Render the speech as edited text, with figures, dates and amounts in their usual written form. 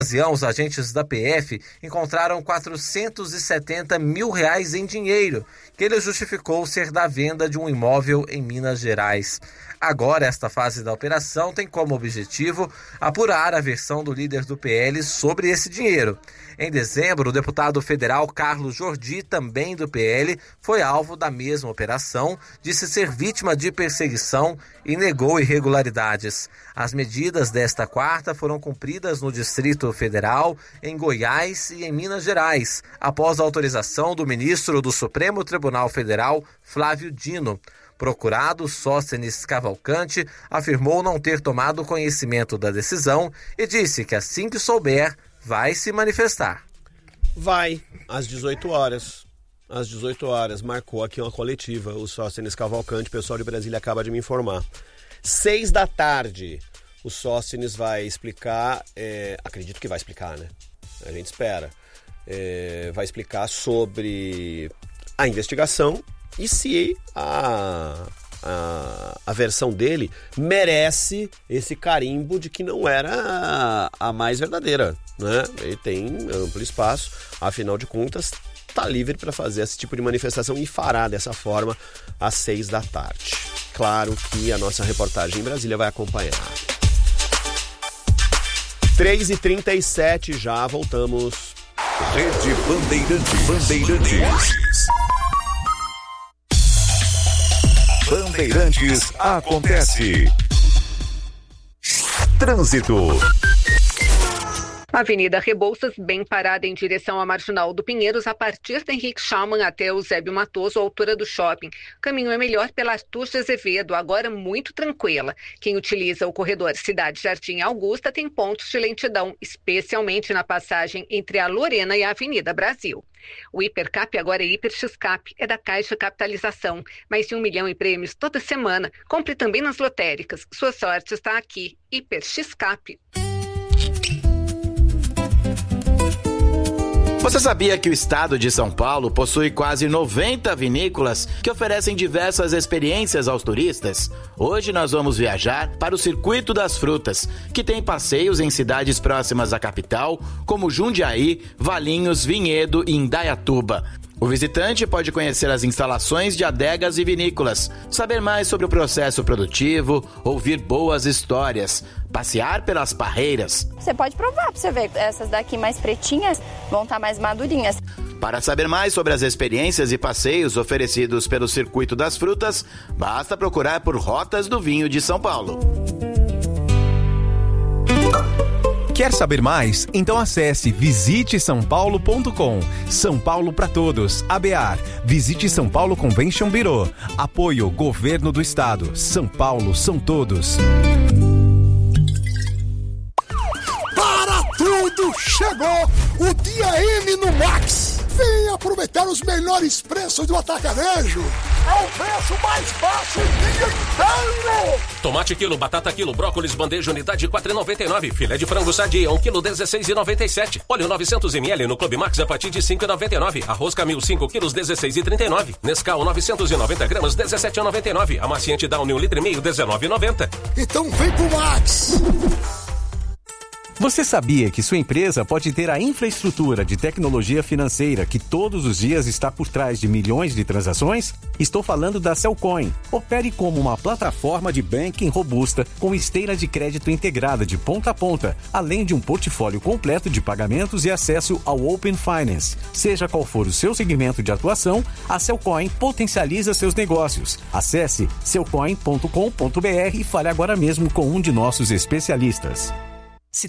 Os agentes da PF encontraram R$470 mil em dinheiro, que ele justificou ser da venda de um imóvel em Minas Gerais. Agora, esta fase da operação tem como objetivo apurar a versão do líder do PL sobre esse dinheiro. Em dezembro, o deputado federal Carlos Jordi, também do PL, foi alvo da mesma operação, disse ser vítima de perseguição e negou irregularidades. As medidas desta quarta foram cumpridas no Distrito Federal, em Goiás e em Minas Gerais, após a autorização do ministro do Supremo Tribunal Federal, Flávio Dino. Procurado, Sóstenes Cavalcante afirmou não ter tomado conhecimento da decisão e disse que assim que souber, vai se manifestar. Vai, às 18 horas. Às 18 horas, marcou aqui uma coletiva, o Sóstenes Cavalcante, o pessoal de Brasília acaba de me informar. 6 da tarde, o Sóstenes vai explicar, acredito que vai explicar, né? A gente espera. Vai explicar sobre a investigação e se a versão dele merece esse carimbo de que não era a mais verdadeira, né? Ele tem amplo espaço, afinal de contas, está livre para fazer esse tipo de manifestação e fará dessa forma às 6 da tarde. Claro que a nossa reportagem em Brasília vai acompanhar. 3h37, já voltamos. Rede Bandeirantes. Bandeirantes acontece. Trânsito. Avenida Rebouças, bem parada em direção à Marginal do Pinheiros, a partir da Henrique Schaumann até Eusébio Matoso, à altura do shopping. O caminho é melhor pela Artur de Azevedo, agora muito tranquila. Quem utiliza o corredor Cidade Jardim Augusta tem pontos de lentidão, especialmente na passagem entre a Lorena e a Avenida Brasil. O Hipercap agora é Hiper X-Cap, é da Caixa Capitalização. Mais de 1 milhão em prêmios toda semana. Compre também nas lotéricas. Sua sorte está aqui. Hiper X-Cap. Você sabia que o estado de São Paulo possui quase 90 vinícolas que oferecem diversas experiências aos turistas? Hoje nós vamos viajar para o Circuito das Frutas, que tem passeios em cidades próximas à capital, como Jundiaí, Valinhos, Vinhedo e Indaiatuba. O visitante pode conhecer as instalações de adegas e vinícolas, saber mais sobre o processo produtivo, ouvir boas histórias, passear pelas parreiras. Você pode provar para você ver, essas daqui mais pretinhas vão estar mais madurinhas. Para saber mais sobre as experiências e passeios oferecidos pelo Circuito das Frutas, basta procurar por Rotas do Vinho de São Paulo. Quer saber mais? Então acesse visitesaopaulo.com. São Paulo para todos. ABAR. Visite São Paulo Convention Bureau. Apoio Governo do Estado. São Paulo são todos. Para tudo! Chegou o Dia M no Max. Venha aproveitar os melhores preços do atacarejo. É o preço mais baixo o dia inteiro. Tomate quilo, batata quilo, brócolis bandeja unidade 4,99. Filé de frango sadia 1 quilo 16,97. Óleo 900 ml no Clube Max a partir de 5,99. Arroz Camil 5 quilos 16,39. Nescau 990 gramas 17,99. Amaciante Downy 1,5 litro 19,90. Então vem pro Max. Você sabia que sua empresa pode ter a infraestrutura de tecnologia financeira que todos os dias está por trás de milhões de transações? Estou falando da Cellcoin. Opere como uma plataforma de banking robusta com esteira de crédito integrada de ponta a ponta, além de um portfólio completo de pagamentos e acesso ao Open Finance. Seja qual for o seu segmento de atuação, a Cellcoin potencializa seus negócios. Acesse cellcoin.com.br e fale agora mesmo com um de nossos especialistas.